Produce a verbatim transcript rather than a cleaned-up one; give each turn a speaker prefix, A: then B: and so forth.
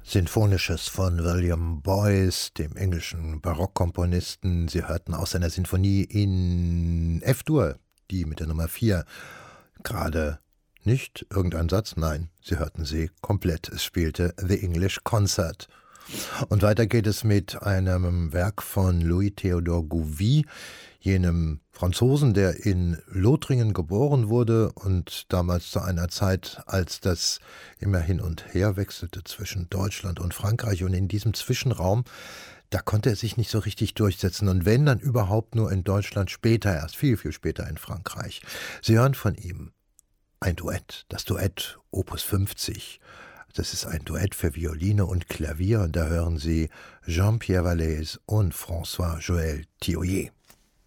A: Sinfonisches von William Boyce, dem englischen Barockkomponisten. Sie hörten aus seiner Sinfonie in F-Dur, die mit der Nummer vier, gerade nicht irgendein Satz, nein, Sie hörten sie komplett. Es spielte The English Concert. Und weiter geht es mit einem Werk von Louis-Théodore Gouvy, jenem Franzosen, der in Lothringen geboren wurde und damals zu einer Zeit, als das immer hin und her wechselte zwischen Deutschland und Frankreich. Und in diesem Zwischenraum, da konnte er sich nicht so richtig durchsetzen. Und wenn, dann überhaupt nur in Deutschland, später erst, viel, viel später in Frankreich. Sie hören von ihm ein Duett, das Duett Opus fünfzig. Das ist ein Duett für Violine und Klavier. Und da hören Sie Jean-Pierre Vallès und François-Joël Thioyer.